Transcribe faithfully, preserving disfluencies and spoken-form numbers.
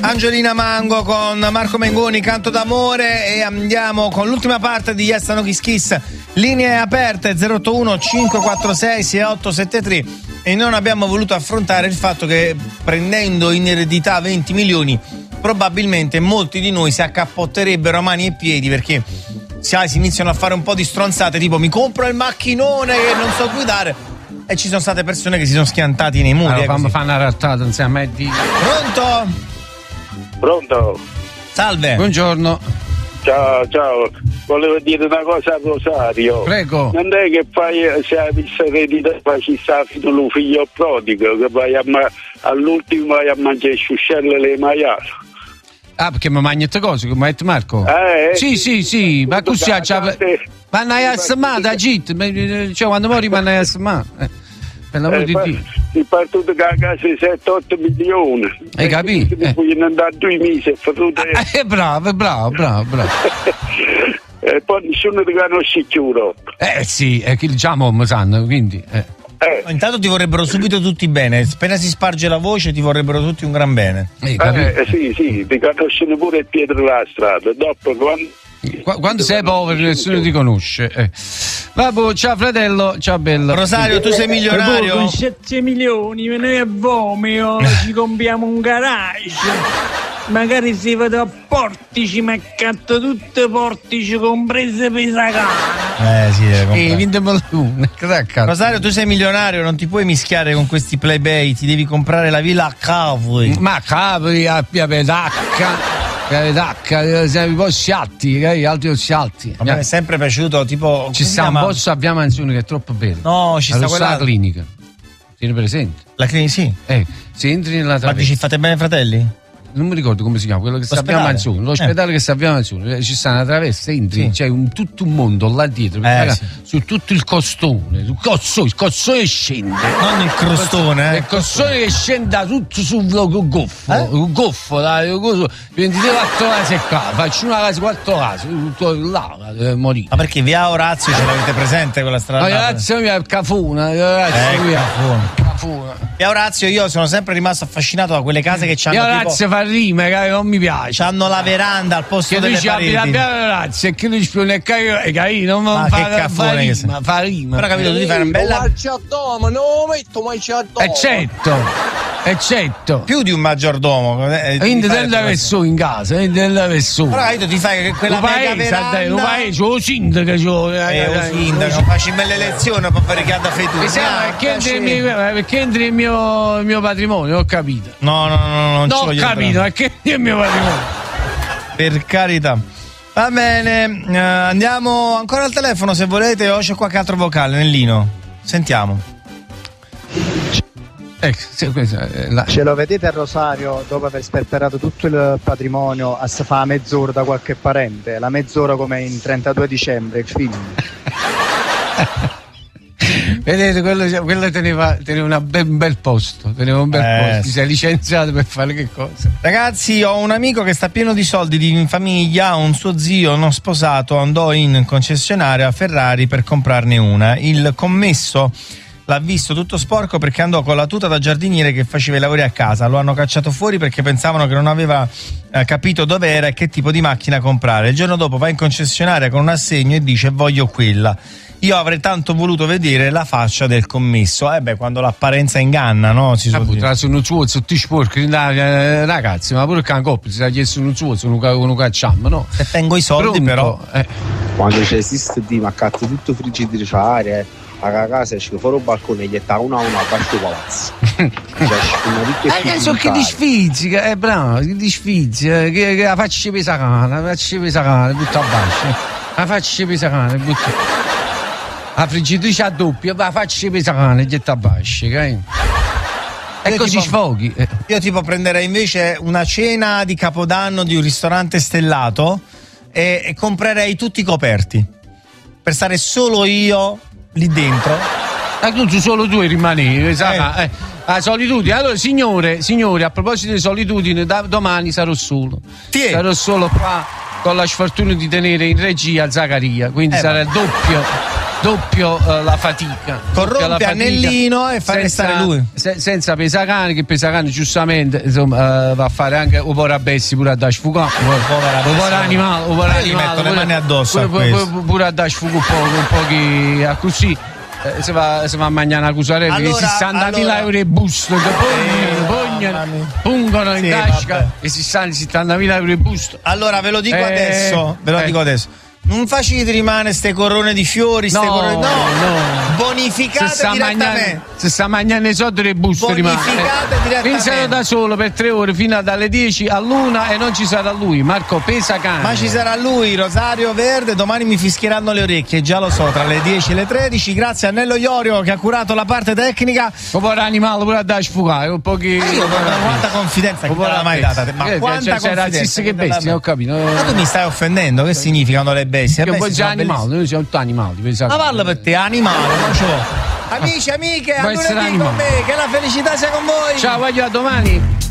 Angelina Mango con Marco Mengoni, Canto d'amore, e andiamo con l'ultima parte di Yes No Kiss Kiss. Linee aperte zero otto uno cinque quattro sei sei otto sette tre, e non abbiamo voluto affrontare il fatto che prendendo in eredità venti milioni probabilmente molti di noi si accappotterebbero a mani e piedi, perché si, si iniziano a fare un po' di stronzate tipo mi compro il macchinone che non so guidare, e ci sono state persone che si sono schiantati nei muri. Allora, fammi fare una rattata insieme a me. Pronto? Pronto? Salve. Buongiorno. Ciao, ciao. Volevo dire una cosa a Rosario. Prego. Non è che fai, se hai visto eredità, ci sta fino lo figlio prodigo, che vai a ma- all'ultimo vai a mangiare sciuscelle le maiali. Ah, perché mi mangi queste cose, come ha detto Marco? Eh, sì, sì, sì, ma così ha già. Ma non hai smata, Git, cioè quando muori ma non hai smata. Eh, per l'amore eh, di Dio. Si partono da casa sette otto milioni. Hai capito? E poi non da due mesi e fatto. Eh, bravo, bravo, bravo, bravo. E poi nessuno ti conosce più. Eh sì, è che già mi sanno, quindi. Eh. Eh. Intanto ti vorrebbero subito tutti bene, appena si sparge la voce ti vorrebbero tutti un gran bene. Eh, eh, sì, sì, ti conoscono pure il Pietro della strada. Dopo quando. Qu- quando sei povero nessuno ti conosce. Eh. Vabbè, ciao fratello, ciao bello. Rosario, tu sei milionario? Con sette milioni noi a Vomeo ci compriamo un garage. Magari si vede a Portici, ma accatto tutte Portici comprese per la casa. Eh sì, eh, vintemelo una. Rosario, tu sei milionario, non ti puoi mischiare con questi plebei, ti devi comprare la villa a Cavoli. Ma Cavoli, a Piapedacca. Piapedacca, siamo i posti alti, altri posti alti. A me è sempre piaciuto, tipo. Ci sta un posto a Via Manzoni che è troppo bello. No, ci sta quella la clinica. Tieni presente? La clinica, sì. Eh, se entri nella Ma dici fate bene, fratelli? Non mi ricordo come si chiama, quello che sta a Via Manzoni, l'ospedale eh. che sta a Via Manzoni, ci sta una traversa, entri, sì. C'è un, tutto un mondo là dietro, eh, sì. su tutto il costone, il cozzone, il cozzone scende. Non il crostone, eh. Il costone che scende tutto sul goffo, eh? il goffo, dai, ventidue quattro case qua, faccio una casa, quattro case, tutto là, deve morire. Ma perché via Orazio ce l'avete presente quella strada? No, Orazio via Cafuna, Orazio eh, via Cafuna. Cafuna. Via Orazio io sono sempre rimasto affascinato da quelle case che c'hanno. Via Orazio tipo... fa rime, che non mi piace. C'hanno la veranda al posto che delle dici, pareti. Che dici Orazio e che lui spione e carino, non fa, fa, fa rima, fa rima. Però capito, tu ti fai una bella... maggiordomo, non lo metto maggiordomo. Eccetto, eccetto. Più di un maggiordomo. Eh, quindi della persona in casa, eh, della persona. Però capito, ti fai quella mega veranda. Un paese, lo sindaco. Eh, lo sindaco, facci belle lezioni per fare che ha da fare tu. Perché entri il mio, il mio patrimonio, ho capito. No, no, no, no, non no ci voglio ho capito, perché è il mio patrimonio. Per carità. Va bene, uh, andiamo ancora al telefono se volete, o c'è qualche altro vocale, Nellino. Sentiamo. Eh, sì, questa, eh, la... Ce lo vedete a Rosario, dopo aver sperperato tutto il patrimonio, a fa la mezz'ora da qualche parente, la mezz'ora come in trentadue dicembre, il film. Vedete, quello, quello teneva, teneva una be- un bel posto, teneva un bel eh, posto, si è licenziato per fare che cosa? Ragazzi, ho un amico che sta pieno di soldi di famiglia, un suo zio non sposato andò in concessionario a Ferrari per comprarne una. Il commesso l'ha visto tutto sporco perché andò con la tuta da giardiniere che faceva i lavori a casa. Lo hanno cacciato fuori perché pensavano che non aveva eh, capito dove era e che tipo di macchina comprare. Il giorno dopo va in concessionaria con un assegno e dice voglio quella. Io avrei tanto voluto vedere la faccia del commesso. Eh beh, quando l'apparenza inganna, no? Si ah, può sono suo, tutti sporchi, ragazzi, ma pure il cancoppo si è chiesto un suo, non lo cacciamo, no? Se tengo i soldi, pronto, però. Eh. Quando c'è esiste di maccatto tutto friggitrice, a casa esce fuori il balcone e gli sta una a una basso palazzo. Eh, so che ti sfizzica, eh, bravo, che ti sfizzica, che, che la faccia pesa cane, la faccia pesa cane, butta a basso, la faccia pesa cane, butta. La friggitrice a doppia, la faccia pesa cane, getta a basso, okay? E io così tipo, sfoghi. Io tipo prenderei invece una cena di Capodanno di un ristorante stellato e, e comprerei tutti i coperti per stare solo io lì dentro. Ma tu solo tu rimani, eh. eh, la solitudine. Allora, signore, signore, a proposito di solitudine, da domani sarò solo. Tiè. Sarò solo qua con la sfortuna di tenere in regia Zaccaria, quindi eh, sarà il doppio. doppio uh, la fatica. Corrompe la fatica, Anellino e fa restare lui. Se, senza Pesacani, che Pesacani giustamente insomma, uh, va a fare anche un po' rabessi pure a da sfugare. Un po' animale, un po' animale. Gli metto le mani addosso pure, a pure, pure, pure a da sfugare un po', un po' che a così. Eh, se, va, se va a mangiare una cusarella allora, che sessantamila allora, euro e busto che pungono, pungono in sì, tasca vabbè. e sessantamila euro e busto. Allora ve lo dico eh, adesso, ve lo eh. dico adesso. Non facite rimane ste corone di fiori, ste no, corone, no, no. Bonificate se sta direttamente. Mangiando, se sta mangiando i soldi del busto Bonificate rimane. direttamente. Pensate da solo per tre ore fino dalle dieci all'una e non ci sarà lui, Marco Pesacani. Ma ci sarà lui, Rosario Verde, domani mi fischieranno le orecchie, già lo so, tra le dieci e le tredici. Grazie a Nello Iorio che ha curato la parte tecnica. Un po' animale pure a da sfugare, un po' che. Ma io quanta confidenza che te l'ha mai data? Ma eh, quanta cioè, confidenza che bestia, ho capito. Ma tu mi stai offendendo, che significano le bestie? Io poi già animali, noi siamo tutti animali. Ma parla per te, animale, non ce l'ho. Amici, amiche, a lunedì con me, che la felicità sia con voi. Ciao, voglio a domani.